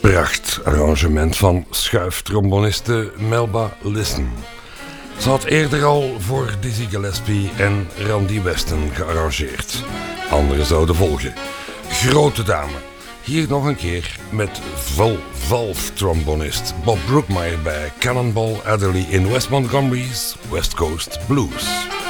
Prachtarrangement van schuiftromboniste Melba Liston. Ze had eerder al voor Dizzy Gillespie en Randy Weston gearrangeerd. Anderen zouden volgen. Grote dame. Hier nog een keer met valve-trombonist Bob Brookmeyer bij Cannonball Adderley in West Montgomery's West Coast Blues.